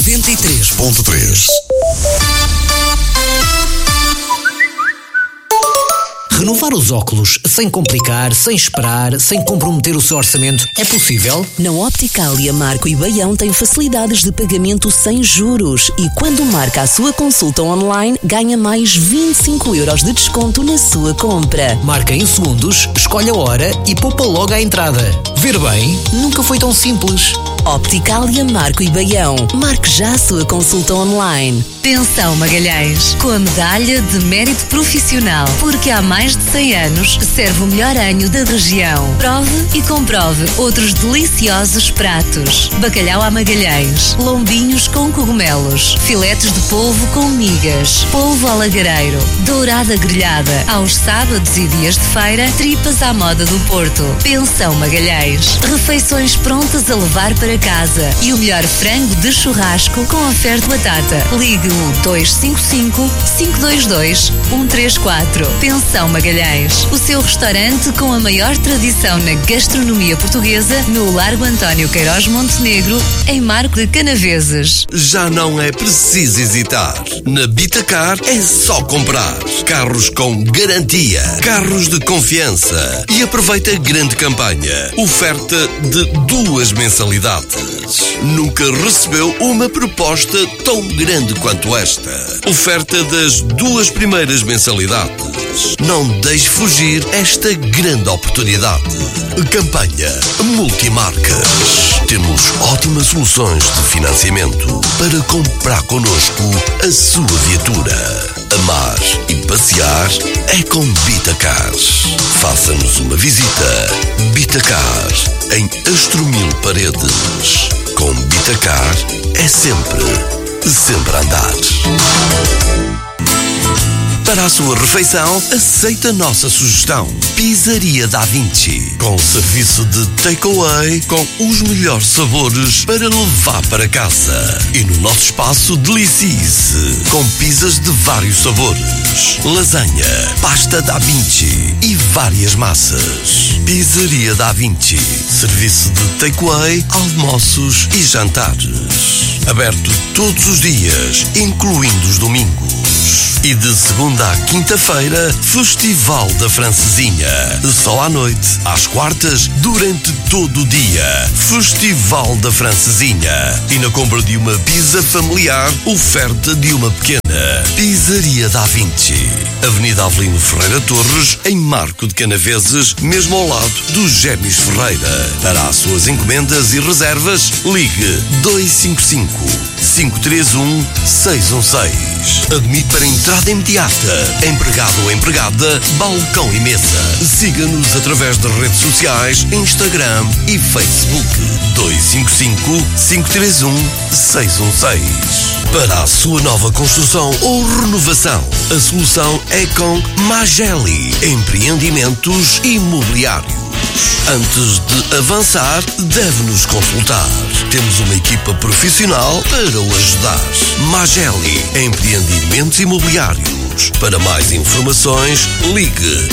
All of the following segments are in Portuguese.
93.3. Renovar os óculos sem complicar, sem esperar, sem comprometer o seu orçamento é possível? Na Opticalia Marco e Baião tem facilidades de pagamento sem juros e quando marca a sua consulta online ganha mais 25 € de desconto na sua compra. Marca em segundos, escolhe a hora e poupa logo à entrada. Ver bem nunca foi tão simples. Opticalia Marco e Baião. Marque já a sua consulta online. Pensão Magalhães, com a medalha de mérito profissional, porque há mais de 100 anos serve o melhor anho da região. Prove e comprove outros deliciosos pratos. Bacalhau à Magalhães, lombinhos com cogumelos, filetes de polvo com migas, polvo alagareiro, dourada grelhada. Aos sábados e dias de feira, tripas à moda do Porto. Pensão Magalhães, refeições prontas a levar para casa e o melhor frango de churrasco com oferta batata. Ligue o 255-522-134. Pensão Magalhães, o seu restaurante com a maior tradição na gastronomia portuguesa no Largo António Queiroz Montenegro, em Marco de Canaveses. Já não é preciso hesitar. Na Bitacar é só comprar. Carros com garantia, carros de confiança. E aproveita a grande campanha. Oferta de 2 mensalidades. Nunca recebeu uma proposta tão grande quanto esta. Oferta das 2 primeiras mensalidades. Não deixe fugir esta grande oportunidade. Campanha Multimarcas. Temos ótimas soluções de financiamento para comprar connosco a sua viatura. Amar e passear é com Bitacar. Faça-nos uma visita. Bitacar, em Astromil Paredes. Com Bitacar é sempre andar. Para a sua refeição, aceita a nossa sugestão. Pizzaria Da Vinci. Com serviço de takeaway com os melhores sabores para levar para casa. E no nosso espaço, delicie-se com pizzas de vários sabores. Lasanha, pasta Da Vinci e várias massas. Pizzaria Da Vinci. Serviço de takeaway, almoços e jantares. Aberto todos os dias, incluindo os domingos. E de segunda à quinta-feira, Festival da Francesinha. Só à noite, às quartas, durante todo o dia. Festival da Francesinha. E na compra de uma pizza familiar, oferta de uma pequena. Pizzaria Da Vinci. Avenida Avelino Ferreira Torres, em Marco de Canaveses, mesmo ao lado dos Gêmeos Ferreira. Para as suas encomendas e reservas, ligue 255-531-616. Admite para entrada imediata. Empregado ou empregada, balcão e mesa. Siga-nos através das redes sociais, Instagram e Facebook. 255-531-616. Para a sua nova construção ou renovação, a solução é com Mageli Empreendimentos Imobiliários. Antes de avançar, deve-nos consultar. Temos uma equipa profissional para o ajudar. Mageli Empreendimentos Imobiliários. Para mais informações, ligue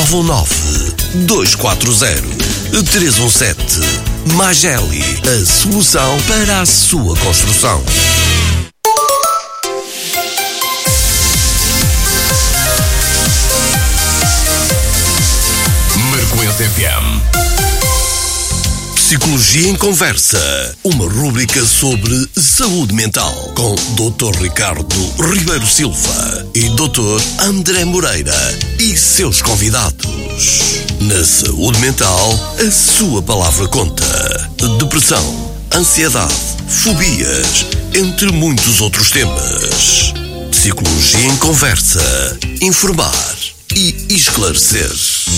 912-240-317. Mageli, a solução para a sua construção. FM. Psicologia em Conversa, uma rúbrica sobre saúde mental com Dr. Ricardo Ribeiro Silva e Dr. André Moreira e seus convidados. Na saúde mental, a sua palavra conta. Depressão, ansiedade, fobias, entre muitos outros temas. Psicologia em Conversa, informar e esclarecer.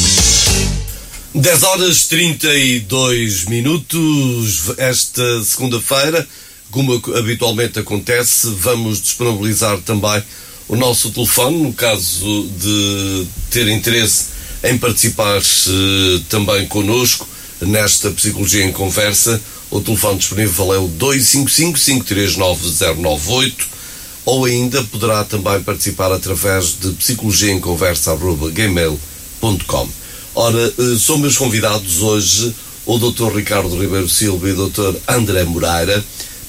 10h32, esta segunda-feira, como habitualmente acontece, vamos disponibilizar também o nosso telefone, no caso de ter interesse em participar também connosco nesta Psicologia em Conversa. O telefone disponível é o 255-539-098, ou ainda poderá também participar através de psicologiaemconversa@gmail.com. Ora, são meus convidados hoje o Dr. Ricardo Ribeiro Silva e o Dr. André Moreira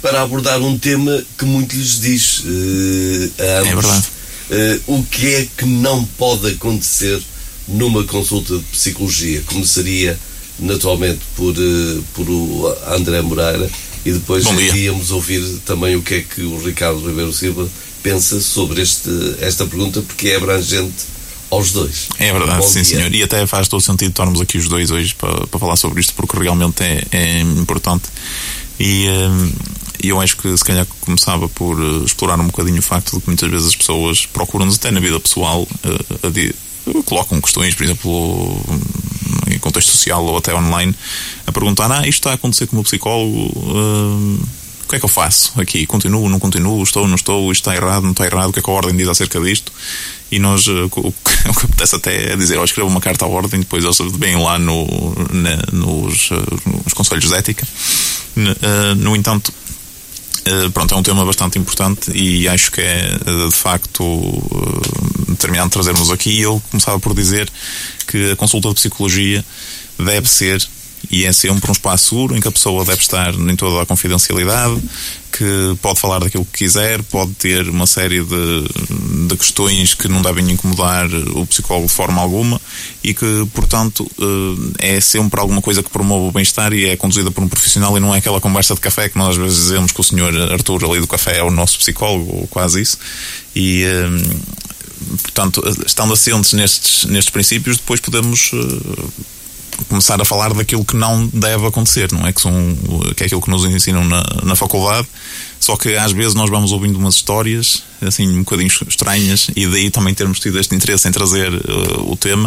para abordar um tema que muito lhes diz a ambos. É verdade. O que é que não pode acontecer numa consulta de psicologia? Começaria naturalmente por o André Moreira e depois iríamos ouvir também o que é que o Ricardo Ribeiro Silva pensa sobre esta pergunta, porque é abrangente aos dois. É verdade, sim senhor, e até faz todo sentido estarmos aqui os dois hoje para falar sobre isto, porque realmente é importante. E eu acho que se calhar começava por explorar um bocadinho o facto de que muitas vezes as pessoas procuram-nos até na vida pessoal, colocam questões, por exemplo, em contexto social ou até online, a perguntar: isto está a acontecer com o meu psicólogo, o que é que eu faço aqui? Continuo, não continuo? Estou, não estou? Isto está errado, não está errado? O que é que a ordem diz acerca disto? E nós, o que apetece até é dizer: escrevo uma carta à ordem, depois eles vêm lá nos conselhos de ética. No entanto, pronto, é um tema bastante importante e acho que é de facto determinante trazermos aqui. Eu começava por dizer que a consulta de psicologia deve ser e é sempre um espaço seguro em que a pessoa deve estar em toda a confidencialidade, que pode falar daquilo que quiser, pode ter uma série de questões que não devem incomodar o psicólogo de forma alguma e que, portanto, é sempre alguma coisa que promove o bem-estar e é conduzida por um profissional e não é aquela conversa de café que nós às vezes dizemos que o senhor Arthur ali do café é o nosso psicólogo, ou quase isso. E portanto, estando assentes nestes princípios, depois podemos começar a falar daquilo que não deve acontecer, não é? Que é aquilo que nos ensinam na faculdade, só que às vezes nós vamos ouvindo umas histórias assim um bocadinho estranhas e daí também termos tido este interesse em trazer o tema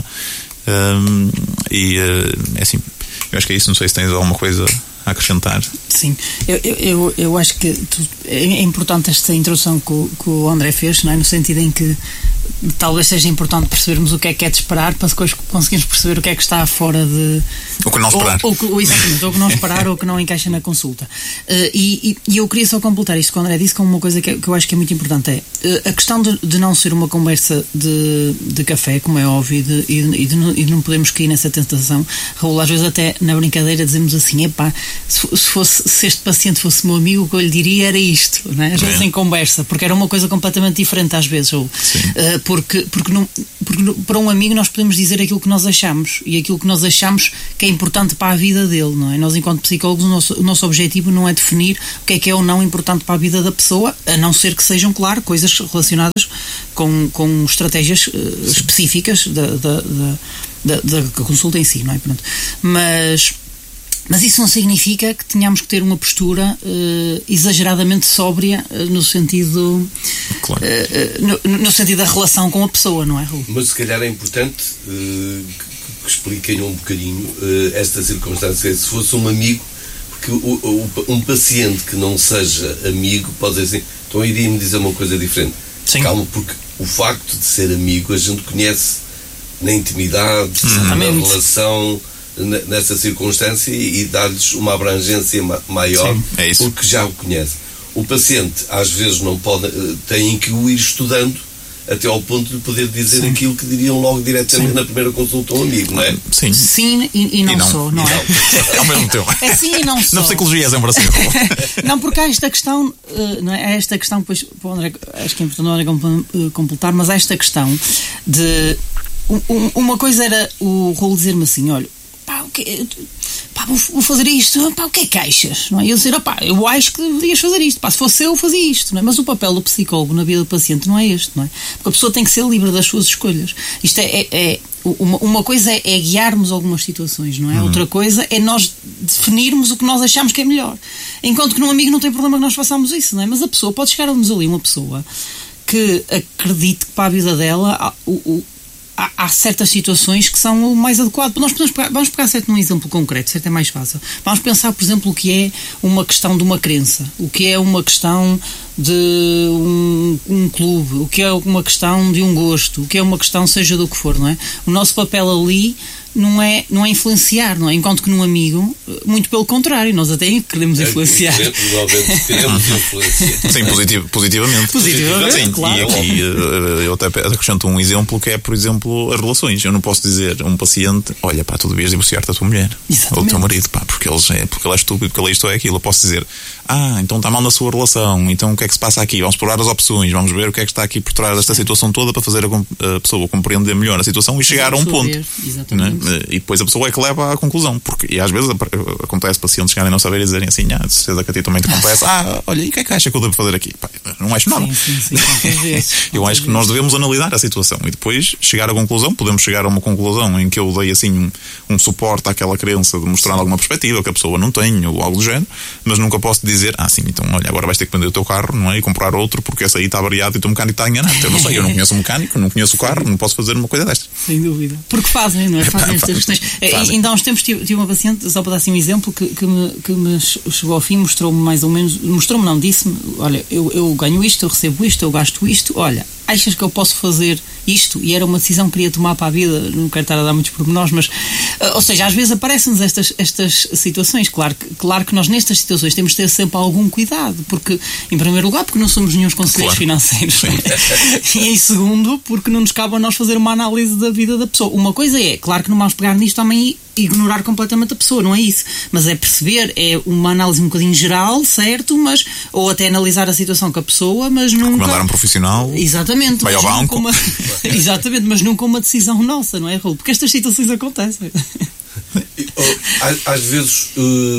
é assim, eu acho que é isso. Não sei se tens alguma coisa a acrescentar. Sim, eu acho que é importante esta introdução que o André fez, não é? No sentido em que talvez seja importante percebermos o que é de esperar para depois conseguirmos perceber o que é que está fora de... O que não esperar. Exatamente, ou o que não esperar ou o que não encaixa na consulta. E eu queria só completar isto que o André disse com uma coisa que eu acho que é muito importante. A questão de não ser uma conversa de café, como é óbvio, e de não podemos cair nessa tentação. Raul, às vezes até na brincadeira dizemos assim: epá, se este paciente fosse meu amigo, o que eu lhe diria era isto, não é? Às vezes em conversa, porque era uma coisa completamente diferente às vezes, ou porque para um amigo nós podemos dizer aquilo que nós achamos e aquilo que nós achamos que é importante para a vida dele, não é? Nós, enquanto psicólogos, o nosso objetivo não é definir o que é ou não importante para a vida da pessoa, a não ser que sejam, claro, coisas relacionadas com estratégias específicas da consulta em si, não é? Pronto. Mas isso não significa que tenhamos que ter uma postura exageradamente sóbria no sentido, claro, no sentido da relação com a pessoa, não é, Raul? Mas se calhar é importante que expliquem um bocadinho esta circunstância. Se fosse um amigo, porque um paciente que não seja amigo pode dizer assim: então iria-me dizer uma coisa diferente. Sim. Calma, porque o facto de ser amigo a gente conhece na intimidade, na relação, nessa circunstância, e dá-lhes uma abrangência maior. Sim, é isso. Porque já o conhece. O paciente às vezes não pode, tem que o ir estudando até ao ponto de poder dizer sim, aquilo que diriam logo diretamente sim, na primeira consulta a um amigo, não é? Sim, sim e não só, não é? Ao mesmo tempo. É sim e não só. Na psicologia é sempre assim. Não, porque há esta questão, não é? Há esta questão, depois, André, acho que é importante o André completar, mas há esta questão de... Uma coisa era o Raul dizer-me assim: olha, vou fazer isto, o que é que achas? Não é? E eu dizer: eu acho que deverias fazer isto, se fosse eu fazia isto, não é? Mas o papel do psicólogo na vida do paciente não é este, não é? Porque a pessoa tem que ser livre das suas escolhas. Isto uma coisa é guiarmos algumas situações, não é? Outra coisa é nós definirmos o que nós achamos que é melhor. Enquanto que num amigo não tem problema que nós façamos isso, não é? Mas a pessoa pode chegar-nos ali, uma pessoa que acredite que para a vida dela há certas situações que são o mais adequado. Vamos pegar certo num exemplo concreto, certo, é mais fácil. Vamos pensar, por exemplo, o que é uma questão de uma crença, o que é uma questão de um clube, o que é uma questão de um gosto, o que é uma questão seja do que for, não é? O nosso papel ali não é influenciar, não é? Enquanto que num amigo, muito pelo contrário, nós até queremos influenciar. Queremos influenciar. Sim, positivamente. Sim, claro. E aqui eu até acrescento um exemplo que é, por exemplo, as relações. Eu não posso dizer a um paciente: olha, pá, tu devias divorciar-te da tua mulher. Exatamente. Ou do teu marido, pá, porque ele é estúpido, porque ele é isto ou é aquilo. Eu posso dizer: então está mal na sua relação, então o que é que se passa aqui? Vamos explorar as opções, vamos ver o que é que está aqui por trás desta situação toda para fazer a pessoa compreender melhor a situação e chegar a um ponto. Exatamente. E depois a pessoa é que leva à conclusão, e às vezes acontece pacientes chegarem a não saber e dizerem assim: de certeza que a ti também te acontece, olha, e o que é que acha que eu devo fazer aqui? Pá, não acho nada. Sim, Eu acho que nós devemos analisar a situação e depois chegar à conclusão. Podemos chegar a uma conclusão em que eu dei assim um suporte àquela crença de mostrar alguma perspectiva que a pessoa não tem ou algo do género, mas nunca posso dizer: sim, então olha, agora vais ter que vender o teu carro, não é? E comprar outro porque esse aí está variado e o teu mecânico está enganado. Eu não sei, eu não conheço o mecânico, não conheço o carro, não posso fazer uma coisa destas. Sem dúvida. Porque fazem, não é? Fazem estas questões. Ainda há uns tempos tive uma paciente, só para dar assim um exemplo, que me chegou ao fim, mostrou-me mais ou menos, não, disse-me: olha, eu ganho isto, eu recebo isto, eu gasto isto, olha, achas que eu posso fazer isto? E era uma decisão que queria tomar para a vida, não quero estar a dar muitos pormenores, mas, ou seja, às vezes aparecem-nos estas situações. Claro que nós nestas situações temos de ter sempre algum cuidado, porque, em primeiro lugar, porque não somos nenhum conselheiros financeiros, e em segundo, porque não nos cabe a nós fazer uma análise da vida da pessoa. Uma coisa é, claro que não vamos pegar nisto também e ignorar completamente a pessoa, não é isso, mas é perceber, é uma análise um bocadinho geral, certo, mas, ou até analisar a situação com a pessoa, mas nunca... Recomendar um profissional. Exatamente. Vai ao banco. Exatamente, mas nunca uma decisão nossa, não é, Raul? Porque estas situações acontecem. Às vezes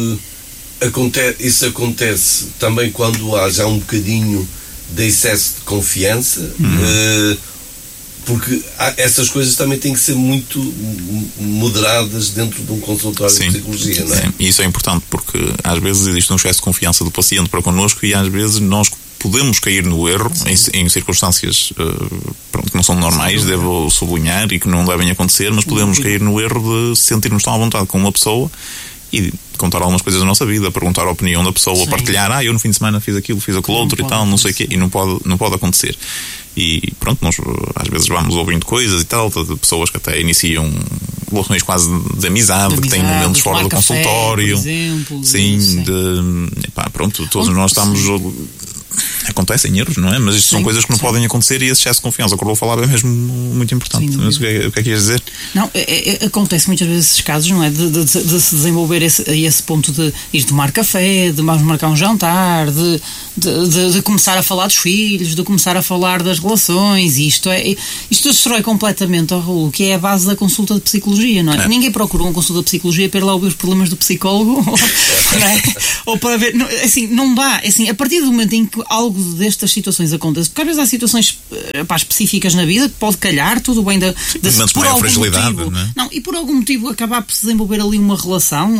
isso acontece também quando há já um bocadinho de excesso de confiança, porque essas coisas também têm que ser muito moderadas dentro de um consultório de psicologia, não é? Sim. E isso é importante porque às vezes existe um excesso de confiança do paciente para connosco e às vezes nós podemos cair no erro em circunstâncias que não são normais, devo sublinhar, e que não devem acontecer, mas podemos cair no erro de sentirmos tão à vontade com uma pessoa e contar algumas coisas da nossa vida, perguntar a opinião da pessoa, partilhar: eu no fim de semana fiz aquilo, fiz aquilo outro e tal, não sei o quê, e não pode acontecer. E pronto, nós às vezes vamos ouvindo coisas e tal, de pessoas que até iniciam relações quase de amizade, que têm momentos fora do consultório. Por exemplo, pronto, todos nós estamos... Acontecem erros, não é? Mas isto são coisas que não podem acontecer, e esse excesso de confiança que eu vou falar é mesmo muito importante. Mas o que é que ias dizer? Não, acontece muitas vezes esses casos, não é? De se desenvolver a esse ponto de ir tomar café, de mais marcar um jantar, de começar a falar dos filhos, de começar a falar das relações, e isto destrói completamente, Raul, que é a base da consulta de psicologia, não é? Ninguém procura uma consulta de psicologia para ir lá ouvir os problemas do psicólogo, não é? Ou para ver, assim, não dá, assim, a partir do momento em que algo destas situações acontece, porque às vezes há situações específicas na vida que pode calhar, tudo bem, por algum fragilidade, motivo, não é? E por algum motivo acabar por se desenvolver ali uma relação.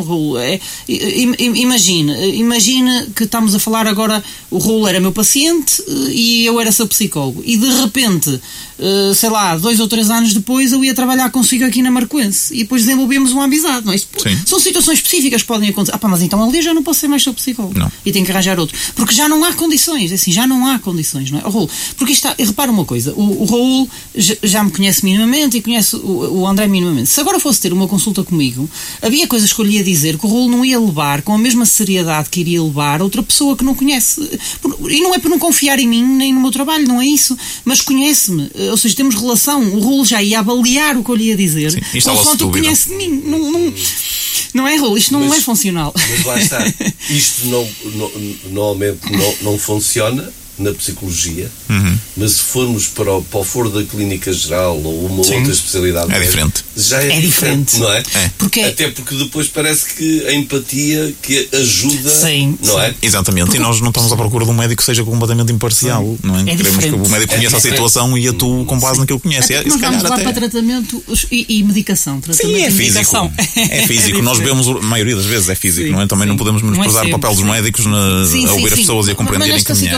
Imagine que estamos a falar agora, o Raul era meu paciente e eu era seu psicólogo, e de repente, sei lá, 2 ou 3 anos depois eu ia trabalhar consigo aqui na Marcoense e depois desenvolvemos uma amizade, não é? São situações específicas que podem acontecer. Mas então ali já não posso ser mais seu psicólogo, não. E tenho que arranjar outro, porque já não há condições, assim, já não há condições, não é? O Raul, porque repara uma coisa, o Raul já me conhece minimamente e conhece o André minimamente. Se agora fosse ter uma consulta comigo, havia coisas que eu lhe ia dizer que o Raul não ia levar com a mesma seriedade que iria levar outra pessoa que não conhece, e não é por não confiar em mim nem no meu trabalho, não é isso, mas conhece-me, ou seja, temos relação. O Raul já ia avaliar o que eu lhe ia dizer quanto conhece de mim. Não é, Raul? Isto não é funcional. Mas lá está, isto normalmente não funciona na psicologia, mas se formos para o foro da clínica geral ou uma outra especialidade, é diferente. Já é diferente, não é? Até porque depois parece que a empatia que ajuda, não é? Exatamente, e nós não estamos à procura de um médico que seja completamente imparcial, não é? Queremos que o médico conheça a situação e atua com base naquilo que conhece. Nós vamos lá para tratamento e medicação. Sim, é físico. É físico. Nós vemos, a maioria das vezes é físico, não é? Também não podemos menosprezar o papel dos médicos a ouvir as pessoas e a compreender e encaminhar. Mas nesta situação que o Raul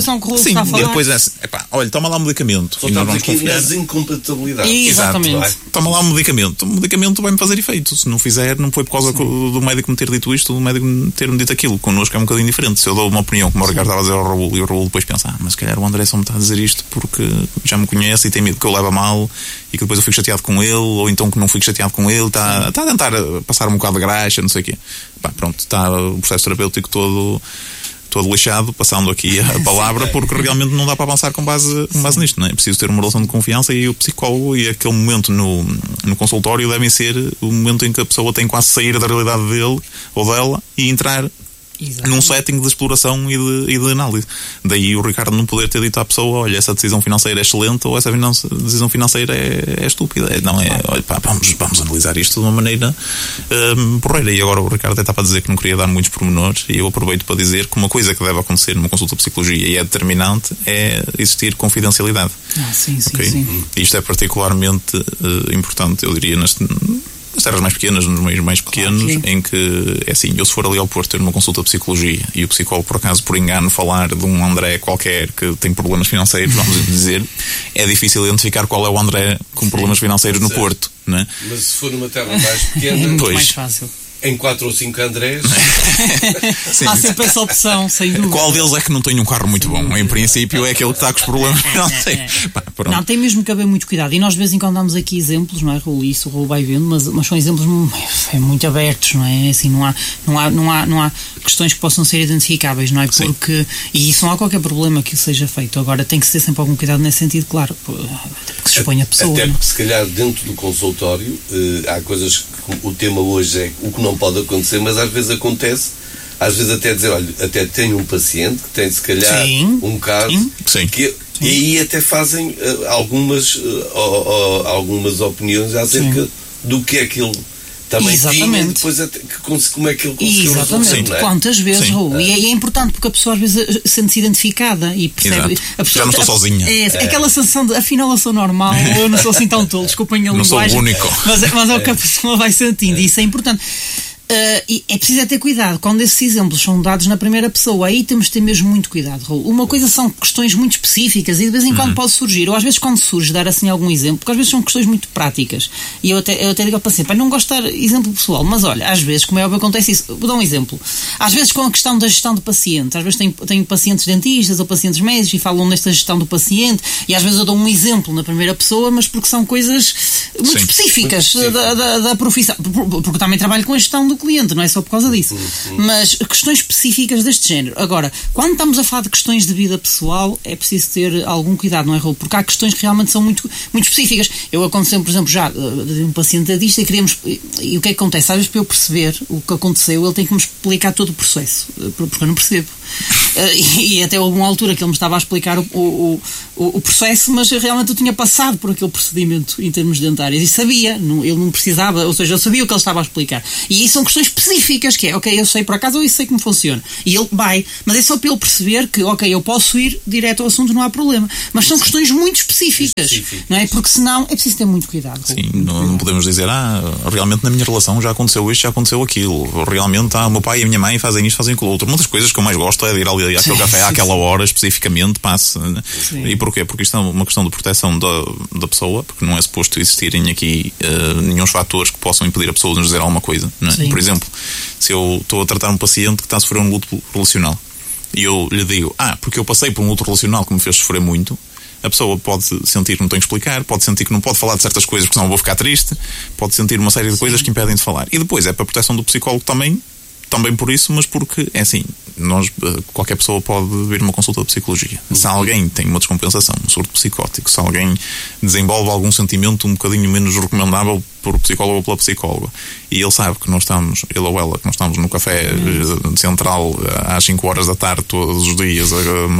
Sim, está a falar. E depois é assim, olha, toma lá um medicamento. E nós vamos aqui nas incompatibilidades. Exatamente. Exato, toma lá um medicamento. O medicamento vai-me fazer efeito. Se não fizer, não foi por causa do médico me ter dito isto, do médico me ter-me dito aquilo. Connosco é um bocadinho diferente. Se eu dou uma opinião, como o Ricardo estava a dizer ao Raul, e o Raul depois pensa, mas se calhar o André só me está a dizer isto porque já me conhece e tem medo que eu leve a mal e que depois eu fico chateado com ele, ou então que não fico chateado com ele, está a tentar passar um bocado de graxa, não sei o quê. Pronto, está o processo terapêutico todo lixado, passando aqui a palavra, porque realmente não dá para avançar com base nisto, não é? É preciso ter uma relação de confiança, e o psicólogo e aquele momento no consultório devem ser o momento em que a pessoa tem quase sair da realidade dele ou dela e entrar num setting de exploração e de análise. Daí o Ricardo não poder ter dito à pessoa, olha, essa decisão financeira é excelente ou essa decisão financeira é estúpida. Olha, vamos analisar isto de uma maneira porreira. E agora o Ricardo até está para dizer que não queria dar muitos pormenores, e eu aproveito para dizer que uma coisa que deve acontecer numa consulta de psicologia e é determinante é existir confidencialidade. Sim. Isto é particularmente importante, eu diria, nas terras mais pequenas, nos meios mais pequenos, em que, é assim, eu se for ali ao Porto ter uma consulta de psicologia e o psicólogo, por acaso, por engano, falar de um André qualquer que tem problemas financeiros, vamos dizer, é difícil identificar qual é o André com problemas financeiros no Porto, não é? Mas se for numa terra mais pequena, é muito mais fácil. Em 4 ou 5 Andrés há sempre essa opção, sem dúvida. Qual deles é que não tem um carro muito bom? Em princípio é aquele que está com os problemas. Não, tem mesmo que haver muito cuidado. E nós de vez em quando damos aqui exemplos, não é, Raul? Isso o Raul vai vendo, mas são exemplos muito abertos, não é? Assim, não há questões que possam ser identificáveis, não é? Porque, e isso não há qualquer problema que isso seja feito. Agora tem que ter sempre algum cuidado nesse sentido, claro, que se expõe a pessoa. Até porque se calhar dentro do consultório há coisas que o tema hoje é o que não pode acontecer, mas às vezes acontece, às vezes até dizer, olha, até tenho um paciente que tem se calhar um caso que e aí até fazem algumas opiniões acerca do que é que ele também tinha, e depois como é que ele conseguiu resolver. Quantas vezes, Raul? E é importante porque a pessoa às vezes sente-se identificada e percebe. A pessoa, já não estou sozinha. Aquela sensação de afinal eu sou normal, eu não sou assim tão tolo, desculpem a linguagem. Não sou o único. Mas é o que a pessoa vai sentindo, e isso é importante. E é preciso ter cuidado quando esses exemplos são dados na primeira pessoa. Aí temos de ter mesmo muito cuidado, Raul. Uma coisa são questões muito específicas e de vez em quando pode surgir, ou às vezes quando surge dar assim algum exemplo, porque às vezes são questões muito práticas, e eu até digo ao paciente, não gosto de dar exemplo pessoal, mas olha, às vezes, como é óbvio, acontece isso. Vou dar um exemplo. Às vezes com a questão da gestão do paciente, às vezes tenho pacientes dentistas ou pacientes médicos e falam nesta gestão do paciente, e às vezes eu dou um exemplo na primeira pessoa, mas porque são coisas muito específicas da profissão, porque também trabalho com a gestão do cliente, não é só por causa disso. Mas questões específicas deste género. Agora, quando estamos a falar de questões de vida pessoal, é preciso ter algum cuidado, não é, Raul? Porque há questões que realmente são muito, muito específicas. Eu aconteceu, por exemplo, já de um paciente dentista e o que é que acontece? Às vezes, para eu perceber o que aconteceu, ele tem que me explicar todo o processo, porque eu não percebo. E até houve uma altura que ele me estava a explicar o processo, mas realmente eu tinha passado por aquele procedimento em termos dentários e sabia, ele não precisava, ou seja, eu sabia o que ele estava a explicar. E isso são questões específicas, que é, ok, eu sei por acaso ou eu sei como funciona. E ele vai, mas é só para ele perceber que, ok, eu posso ir direto ao assunto, não há problema. Mas são questões muito específicas, não é? Porque senão é preciso ter muito cuidado. Sim, não podemos dizer, realmente na minha relação já aconteceu isto, já aconteceu aquilo. Realmente, o meu pai e a minha mãe fazem isto, fazem aquilo outro. Uma das coisas que eu mais gosto é de ir ali àquele café àquela hora, especificamente, passe. E porquê? Porque isto é uma questão de proteção da pessoa, porque não é suposto existirem aqui nenhum fatores que possam impedir a pessoa de nos dizer alguma coisa, não é? Por exemplo, se eu estou a tratar um paciente que está a sofrer um luto relacional e eu lhe digo, porque eu passei por um luto relacional que me fez sofrer muito, a pessoa pode sentir que não tem que explicar, pode sentir que não pode falar de certas coisas porque senão eu vou ficar triste, pode sentir uma série de coisas que impedem de falar. E depois é para a proteção do psicólogo também por isso, mas porque, é assim, qualquer pessoa pode vir uma consulta de psicologia. Se alguém tem uma descompensação, um surto psicótico, se alguém desenvolve algum sentimento um bocadinho menos recomendável por psicólogo ou pela psicóloga, e ele sabe que nós estamos, ele ou ela, que nós estamos no café central às 5 horas da tarde todos os dias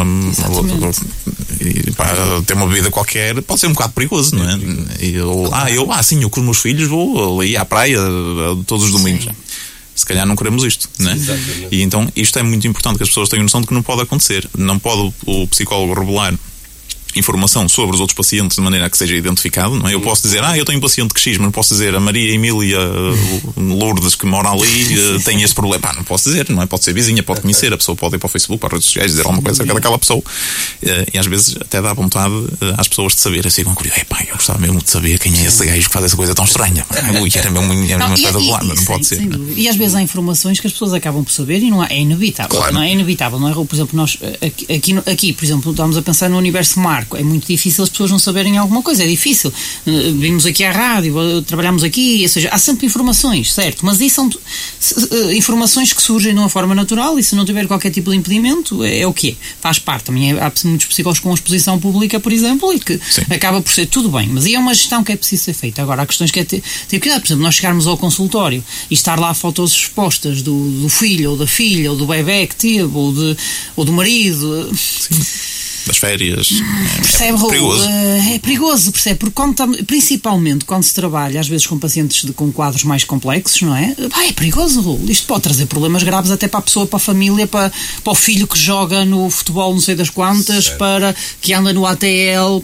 ter uma bebida qualquer, pode ser um bocado perigoso, não é? Sim, eu com os meus filhos vou ali à praia todos os domingos. Se calhar não queremos isto, não é? E então isto é muito importante, que as pessoas tenham noção de que não pode acontecer. Não pode o psicólogo revelar informação sobre os outros pacientes de maneira a que seja identificado, não é? Eu posso dizer, eu tenho um paciente que X, mas não posso dizer a Maria Emília Lourdes que mora ali tem esse problema. Não posso dizer, não é? Pode ser vizinha, pode conhecer, a pessoa pode ir para o Facebook, para as redes sociais, dizer alguma coisa daquela pessoa, e às vezes até dá vontade às pessoas de saber, assim, eu gostava mesmo de saber quem é esse gajo que faz essa coisa tão estranha. Era mesmo uma coisa do lado, não pode ser. E às vezes há informações que as pessoas acabam por saber e não é inevitável. Claro. Não é inevitável, não é? Por exemplo, nós aqui, por exemplo, estamos a pensar no universo Marco. É muito difícil as pessoas não saberem alguma coisa, é difícil. Vimos aqui à rádio, trabalhamos aqui, ou seja, há sempre informações, certo? Mas isso são informações que surgem de uma forma natural e se não tiver qualquer tipo de impedimento, é o quê? Faz parte. Também há muitos psicólogos com exposição pública, por exemplo, e que acaba por ser tudo bem. Mas aí é uma gestão que é preciso ser feita. Agora, há questões que é ter cuidado. Por exemplo, nós chegarmos ao consultório e estar lá fotos expostas do filho ou da filha ou do bebê que teve ou do marido. Sim. Das férias. Percebe, é perigoso. É perigoso, percebe? Porque principalmente quando se trabalha, às vezes com pacientes com quadros mais complexos, não é? É perigoso, Raul. Isto pode trazer problemas graves até para a pessoa, para a família, para o filho que joga no futebol não sei das quantas, para que anda no ATL.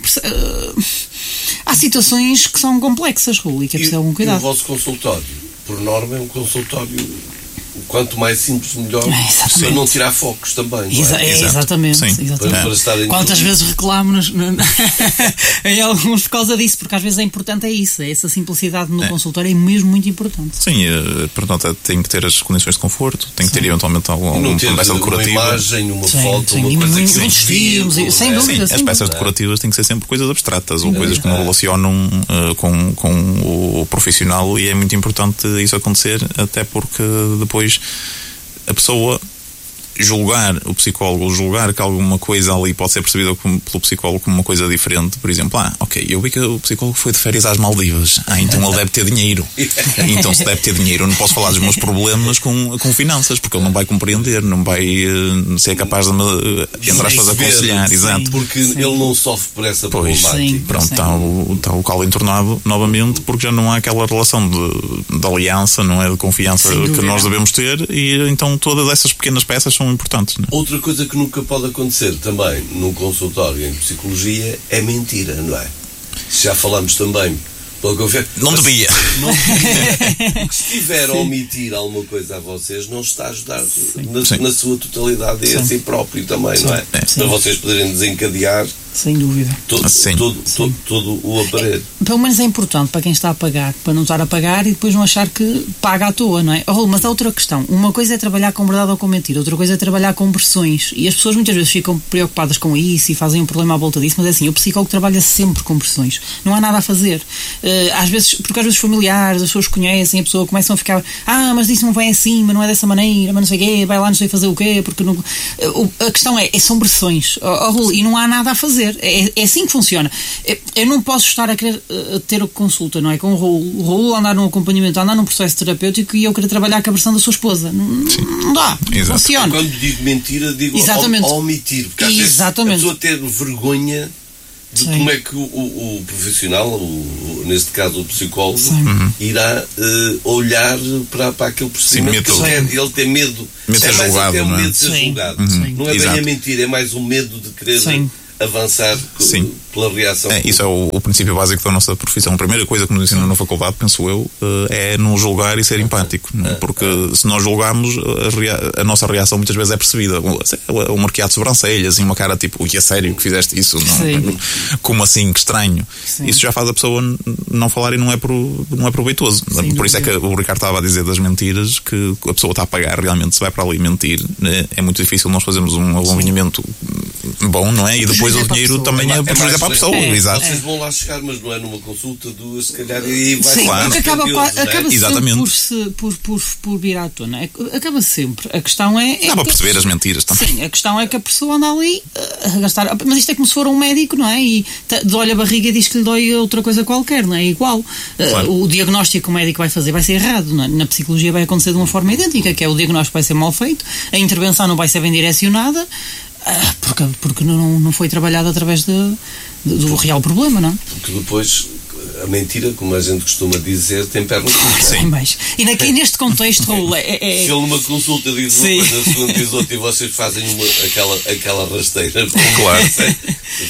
Há situações que são complexas, Raul, e que é preciso algum cuidado. E o vosso consultório, por norma, é um consultório... Quanto mais simples, melhor, para não tirar focos também. Não é? Exatamente. Quantas vezes reclamo em alguns por causa disso, porque às vezes é importante isso, essa simplicidade no consultório é mesmo muito importante. Sim, portanto, tem que ter as condições de conforto, tem que ter eventualmente alguma peça decorativa. Uma imagem, uma foto, uma coisa que se vestimos, sem dúvida. As peças decorativas têm que ser sempre coisas abstratas ou coisas que não relacionam com o profissional, e é muito importante isso acontecer, até porque depois a pessoa julgar o psicólogo, julgar que alguma coisa ali pode ser percebida pelo psicólogo como uma coisa diferente, por exemplo, eu vi que o psicólogo foi de férias às Maldivas, então ele deve ter dinheiro. Então, se deve ter dinheiro, eu não posso falar dos meus problemas com finanças, porque ele não vai compreender, não vai ser capaz de me, entre aspas, aconselhar. Exato. Porque ele não sofre por essa problemática. Pronto, está o calo entornado novamente, porque já não há aquela relação de aliança, não é, de confiança que nós devemos ter, e então todas essas pequenas peças são importantes. Não é? Outra coisa que nunca pode acontecer também num consultório em psicologia é mentira, não é? Já falamos também. Não devia. Porque se estiver a omitir alguma coisa a vocês, não está a ajudar na sua totalidade e a si próprio também, não é? Para vocês poderem desencadear. Sem dúvida. Todo o aparelho. Pelo menos é importante para quem está a pagar, para não estar a pagar e depois não achar que paga à toa, não é? Mas há outra questão. Uma coisa é trabalhar com verdade ou com mentira, outra coisa é trabalhar com pressões. E as pessoas muitas vezes ficam preocupadas com isso e fazem um problema à volta disso, mas é assim, o psicólogo trabalha sempre com pressões. Não há nada a fazer. Porque às vezes familiares, as pessoas conhecem, a pessoa começam a ficar, mas isso não vai assim, mas não é dessa maneira, mas não sei o quê, vai lá não sei fazer o quê, porque não... A questão são pressões. E não há nada a fazer. É assim que funciona. Eu não posso estar a querer ter consulta, não é? Com o Raul andar num acompanhamento, andar num processo terapêutico e eu querer trabalhar com a versão da sua esposa. Não dá. Não funciona. Quando digo mentira, digo omitir. Porque às vezes a pessoa ter vergonha de como é que o profissional, neste caso o psicólogo, irá olhar para aquele procedimento. Ele tem medo. Medo de ser julgado. Medo de ser julgado. Não é bem a mentira, é mais o medo de querer avançar pela reação. Isso é o princípio básico da nossa profissão. A primeira coisa que nos ensinam na faculdade, penso eu, é não julgar e ser empático. Porque se nós julgarmos, a nossa reação muitas vezes é percebida. Um marqueado de sobrancelhas e uma cara tipo, é sério que fizeste isso? Não? Como assim? Que estranho. Sim. Isso já faz a pessoa não falar e não é proveitoso. Por isso é que o Ricardo estava a dizer das mentiras, que a pessoa está a pagar realmente, se vai para ali mentir. É muito difícil nós fazermos um alinhamento bom, não é? E depois o dinheiro também é para a pessoa. Exato. Vocês vão lá chegar, mas não é numa consulta, duas, se calhar, e vai porque acaba sempre por vir à tona. Acaba sempre. A questão dá para perceber as mentiras também. Sim, a questão é que a pessoa anda ali a gastar. Mas isto é como se for um médico, não é? E dói a barriga e diz que lhe dói outra coisa qualquer, não é? Igual. Claro. O diagnóstico que o médico vai fazer vai ser errado, não é? Na psicologia vai acontecer de uma forma idêntica, que é o diagnóstico vai ser mal feito, a intervenção não vai ser bem direcionada. Porque não foi trabalhado através do real problema, não? Porque depois a mentira, como a gente costuma dizer, tem pernas curtas. Sim, mas e neste contexto, Raul, se ele numa consulta diz uma coisa, a segunda diz outra e vocês fazem aquela rasteira. Claro.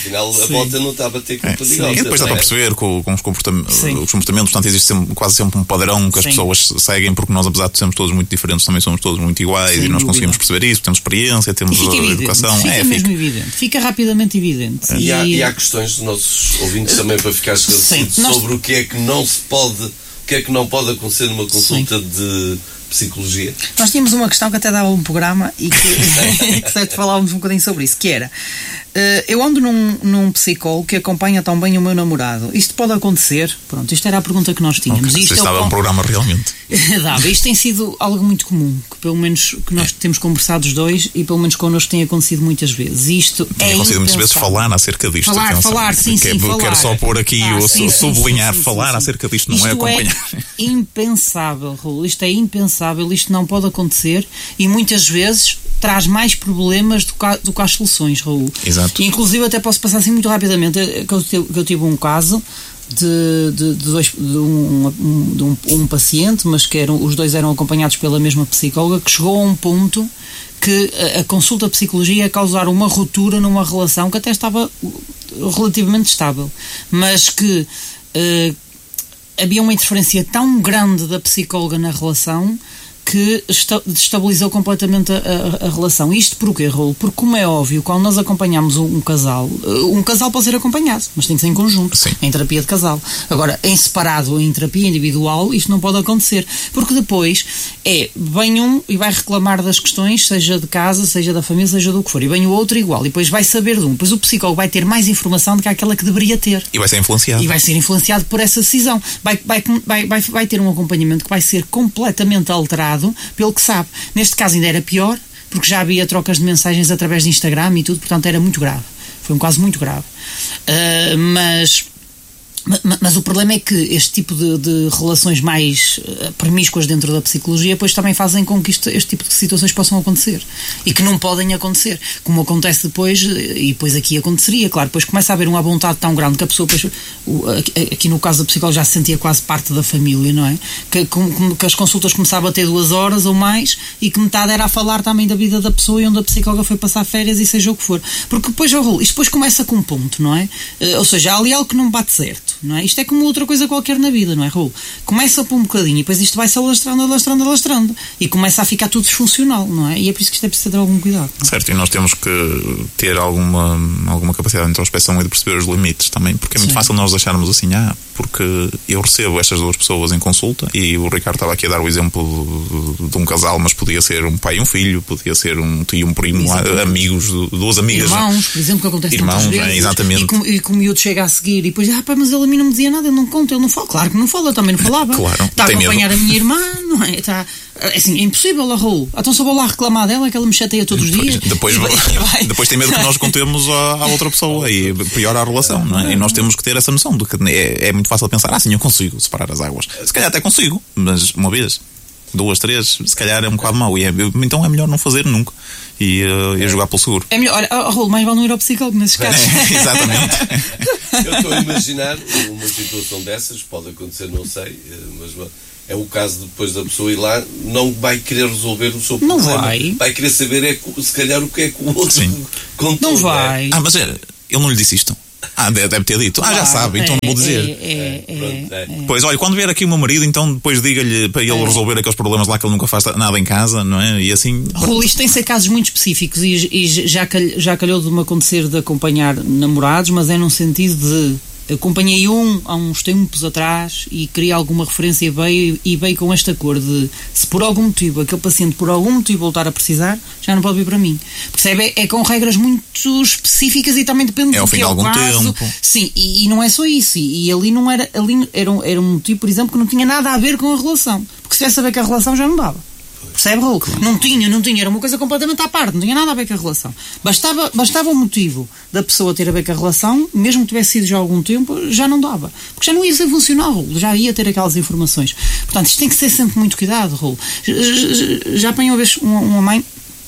afinal a volta não está a bater com a perigosa. E depois dá para perceber com os comportamentos, portanto, existe quase sempre um padrão que as pessoas seguem, porque nós, apesar de sermos todos muito diferentes, também somos todos muito iguais, e nós conseguimos perceber isso, temos experiência, temos educação. Fica mesmo evidente, fica rapidamente evidente. E há questões dos nossos ouvintes também para ficar esclarecidos sobre o que é que não se pode, o que é que não pode acontecer numa consulta de psicologia. Nós tínhamos uma questão que até dava um programa e que certo falávamos um bocadinho sobre isso, que era: eu ando num psicólogo que acompanha tão bem o meu namorado. Isto pode acontecer? Pronto, isto era a pergunta que nós tínhamos. Isto estava um programa realmente. Dava. Isto tem sido algo muito comum, que pelo menos que nós temos conversado os dois, e pelo menos connosco tem acontecido muitas vezes. Isto tem acontecido muitas vezes falar acerca disto. Falar, sim, falar. Quero só pôr aqui sublinhar, falar acerca disto, não é acompanhar. É impensável, Raul. Isto é impensável, isto não pode acontecer, e muitas vezes traz mais problemas do que as soluções, Raul. Exato. E, inclusive, até posso passar assim muito rapidamente, que eu tive um caso de um paciente, mas que os dois eram acompanhados pela mesma psicóloga, que chegou a um ponto que a consulta de psicologia ia causar uma ruptura numa relação que até estava relativamente estável, mas que havia uma interferência tão grande da psicóloga na relação que destabilizou completamente a relação. Isto porquê, Raul? Porque, como é óbvio, quando nós acompanhamos um casal pode ser acompanhado, mas tem que ser em conjunto, em terapia de casal. Agora, em separado ou em terapia individual, isto não pode acontecer, porque depois vem um e vai reclamar das questões, seja de casa, seja da família, seja do que for, e vem o outro igual, e depois vai saber de um. Depois o psicólogo vai ter mais informação do que aquela que deveria ter. E vai ser influenciado. E vai ser influenciado por essa decisão. Vai ter um acompanhamento que vai ser completamente alterado pelo que sabe. Neste caso ainda era pior, porque já havia trocas de mensagens através de Instagram e tudo, portanto era muito grave. Foi um caso muito grave. Mas o problema é que este tipo de relações mais promíscuas dentro da psicologia depois também fazem com que este tipo de situações possam acontecer, e que não podem acontecer, como acontece depois, e depois aqui aconteceria, claro, depois começa a haver uma vontade tão grande que a pessoa depois, aqui no caso da psicóloga, já se sentia quase parte da família, não é? Que as consultas começavam a ter 2 horas ou mais, e que metade era a falar também da vida da pessoa e onde a psicóloga foi passar férias e seja o que for, porque depois, isto depois começa com um ponto, não é? Ou seja, há ali algo que não bate certo. Não é? Isto é como outra coisa qualquer na vida, não é, Raul? Começa por um bocadinho e depois isto vai se alastrando e começa a ficar tudo disfuncional, não é? E é por isso que isto é preciso ter algum cuidado. Certo, e nós temos que ter alguma capacidade de introspeção e de perceber os limites também, porque é muito fácil nós acharmos assim, porque eu recebo estas 2 pessoas em consulta, e o Ricardo estava aqui a dar o exemplo de um casal, mas podia ser um pai e um filho, podia ser um tio e um primo, amigos, 2 amigas. Irmãos, por exemplo, que acontece irmãos, muitas vezes. Exatamente. E como o miúdo chega a seguir e depois, mas ele a mim não me dizia nada, ele não conta, ele não fala. Claro que não fala, eu também não falava. Claro, está a acompanhar a minha irmã, não é? Assim, é impossível, Raul. Então só vou lá reclamar dela, que ela me chateia todos os dias. Depois tem medo que nós contemos à outra pessoa e piora a relação, não é? E nós temos que ter essa noção de que é muito fácil pensar, sim, eu consigo separar as águas. Se calhar até consigo, mas uma vez, 2, 3, se calhar é um bocado mau. Então é melhor não fazer nunca e jogar pelo seguro. É melhor, Raul, mais vale não ir ao psicólogo nesses casos. Exatamente. Eu estou a imaginar uma situação dessas, pode acontecer, não sei, mas é o caso depois da pessoa ir lá, não vai querer resolver o seu problema. Não vai. Vai querer saber, se calhar, o que é que o outro contou. Não vai. Mas ele não lhe disse isto. Deve ter dito. Já sabe, então não vou dizer. Pois, olha, quando vier aqui o meu marido, então depois diga-lhe para ele resolver aqueles problemas lá, que ele nunca faz nada em casa, não é? E assim... Raul, isto tem de ser casos muito específicos, e já calhou de me acontecer de acompanhar namorados, mas é num sentido de... Acompanhei há uns tempos atrás e queria alguma referência e veio com este acordo de, se por algum motivo aquele paciente por algum motivo voltar a precisar, já não pode vir para mim. Percebe? É com regras muito específicas e também depende do que é o caso. Tempo. Sim, e não é só isso. E ali não era um motivo, por exemplo, que não tinha nada a ver com a relação. Porque se tivesse a ver com a relação já não dava. Percebe, Raul? Claro. Não tinha, era uma coisa completamente à parte, não tinha nada a ver com a relação. Bastava o motivo da pessoa ter a ver com a relação, mesmo que tivesse sido já há algum tempo, já não dava. Porque já não ia ser funcional, já ia ter aquelas informações. Portanto, isto tem que ser sempre muito cuidado, Raul. Já apanhou uma vez uma mãe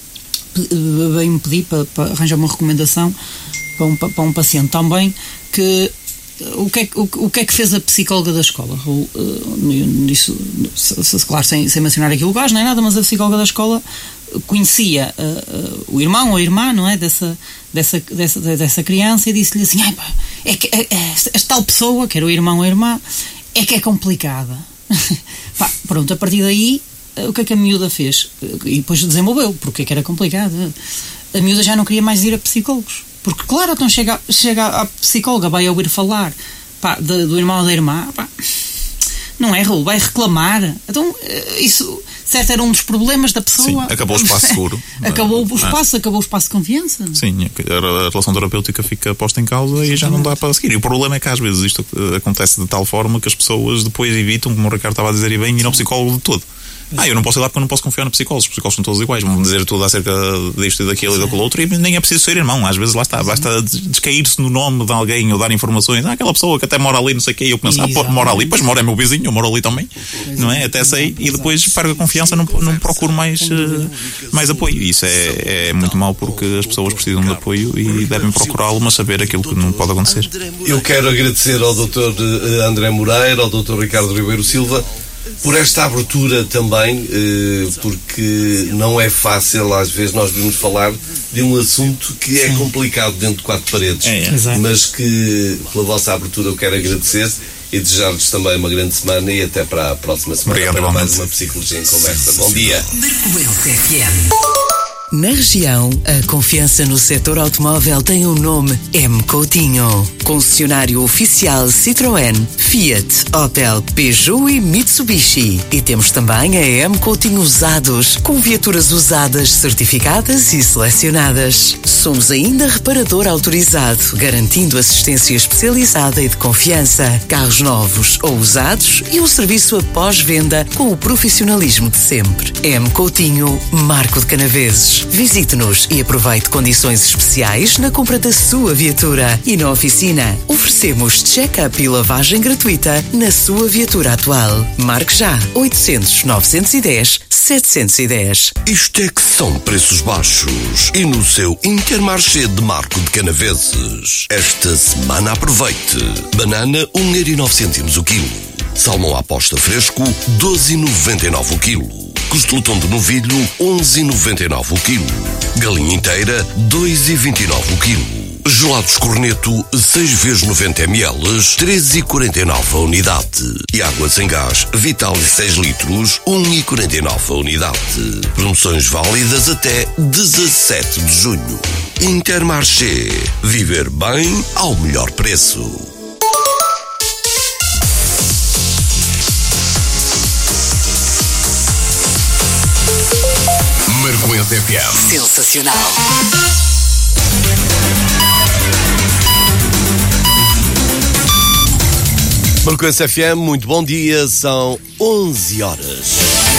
veio-me pedir para arranjar uma recomendação para um paciente também, que o que é que fez a psicóloga da escola? Claro, sem mencionar aqui o lugares, não é nada, mas a psicóloga da escola conhecia o irmão ou a irmã, não é? Dessa criança, e disse-lhe assim: é que esta tal pessoa, que era o irmão ou a irmã, é que é complicada. Pronto, a partir daí, o que é que a miúda fez? E depois desenvolveu, porque é que era complicado. A miúda já não queria mais ir a psicólogos, porque claro, então chega à psicóloga, vai ouvir falar do irmão ou da irmã, não é, Raul, vai reclamar. Então, isso, certo, era um dos problemas da pessoa. Sim, acabou o espaço seguro. Acabou o espaço de confiança. Sim, a relação terapêutica fica posta em causa e já não dá para seguir. E o problema é que às vezes isto acontece de tal forma que as pessoas depois evitam, como o Ricardo estava a dizer, e bem, ir ao psicólogo de todo. Eu não posso ir lá porque eu não posso confiar no psicólogos. Os psicólogos são todos iguais, vão dizer tudo acerca disto e daquilo e daquilo outro, e nem é preciso ser irmão. Às vezes lá está, basta descair-se no nome de alguém ou dar informações. Aquela pessoa que até mora ali, não sei o quê, e eu penso, mora ali, pois mora, é meu vizinho, eu moro ali também, não é? Até sei, e depois perco a confiança, não procuro mais apoio. Isso é muito mau, porque as pessoas precisam de apoio e devem procurá-lo, mas saber aquilo que não pode acontecer. Eu quero agradecer ao Dr. André Moreira, ao Dr. Ricardo Ribeiro Silva, por esta abertura também, porque não é fácil, às vezes nós vamos falar de um assunto que é complicado dentro de quatro paredes, mas que pela vossa abertura eu quero agradecer e desejar-vos também uma grande semana e até para a próxima semana. Obrigado, para mais uma Psicologia em Conversa. Bom dia. Na região, a confiança no setor automóvel tem um nome: M. Coutinho. Concessionário oficial Citroën, Fiat, Opel, Peugeot e Mitsubishi. E temos também a M. Coutinho Usados, com viaturas usadas, certificadas e selecionadas. Somos ainda reparador autorizado, garantindo assistência especializada e de confiança, carros novos ou usados e um serviço após venda com o profissionalismo de sempre. M. Coutinho, Marco de Canaveses. Visite-nos e aproveite condições especiais na compra da sua viatura. E na oficina, oferecemos check-up e lavagem gratuita na sua viatura atual. Marque já 800-910-710. Isto é que são preços baixos. E no seu Intermarché de Marco de Canaveses, esta semana aproveite. Banana 1,09€ o quilo. Salmão à posta fresco 12,99€ o quilo. Costelotão de novilho 11,99€ o quilo. Galinha inteira 2,29€ o quilo. Gelados Corneto 6 vezes 90 ml 13,49€ a unidade. E água sem gás Vital 6 litros 1,49€ a unidade. Promoções válidas até 17 de junho. Intermarché. Viver bem ao melhor preço. Marcoense FM. Sensacional. Marcoense FM, muito bom dia, são 11 horas.